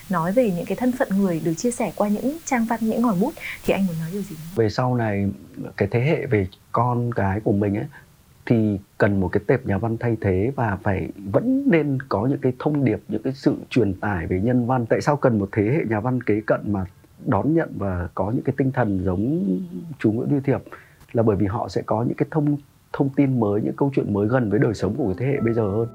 nói về những cái thân phận người được chia sẻ qua những trang văn, những ngòi bút, thì anh muốn nói điều gì? Về sau này, cái thế hệ về con cái của mình ấy, thì cần một cái tệp nhà văn thay thế, và vẫn nên có những cái thông điệp, những cái sự truyền tải về nhân văn. Tại sao cần một thế hệ nhà văn kế cận mà đón nhận và có những cái tinh thần giống chú Nguyễn Huy Thiệp? Là bởi vì họ sẽ có những cái thông tin mới, những câu chuyện mới gần với đời sống của cái thế hệ bây giờ hơn.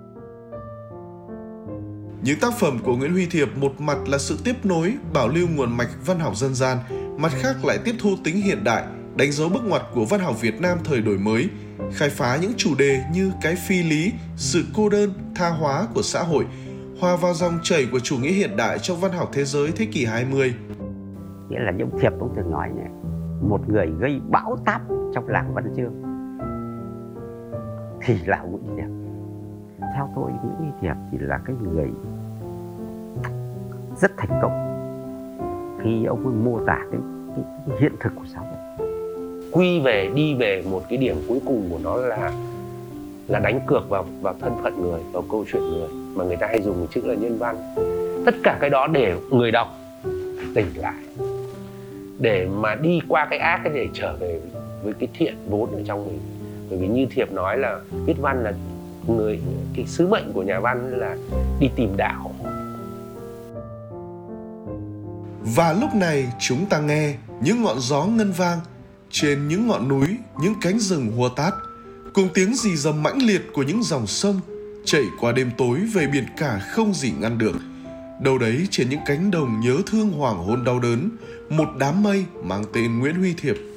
Những tác phẩm của Nguyễn Huy Thiệp một mặt là sự tiếp nối, bảo lưu nguồn mạch văn học dân gian, mặt khác lại tiếp thu tính hiện đại, đánh dấu bước ngoặt của văn học Việt Nam thời đổi mới, khai phá những chủ đề như cái phi lý, sự cô đơn, tha hóa của xã hội, hòa vào dòng chảy của chủ nghĩa hiện đại trong văn học thế giới thế kỷ 20. Nghĩa là những Thiệp cũng từng nói này, một người gây bão táp trong làng văn chương thì là Nguyễn Huy Thiệp. Theo tôi, Nguyễn Huy Thiệp thì là cái người rất thành công khi ông ấy mô tả cái hiện thực của xã hội. Đi về một cái điểm cuối cùng của nó là đánh cược vào thân phận người, vào câu chuyện người, mà người ta hay dùng chữ là nhân văn. Tất cả cái đó để người đọc tỉnh lại, để mà đi qua cái ác ấy để trở về với cái thiện vốn ở trong mình. Bởi vì như Thiệp nói là viết văn là cái sứ mệnh của nhà văn là đi tìm đạo. Và lúc này chúng ta nghe những ngọn gió ngân vang trên những ngọn núi, những cánh rừng hua tát, cùng tiếng rì rầm mãnh liệt của những dòng sông chạy qua đêm tối về biển cả không gì ngăn được. Đâu đấy trên những cánh đồng nhớ thương hoàng hôn đau đớn, một đám mây mang tên Nguyễn Huy Thiệp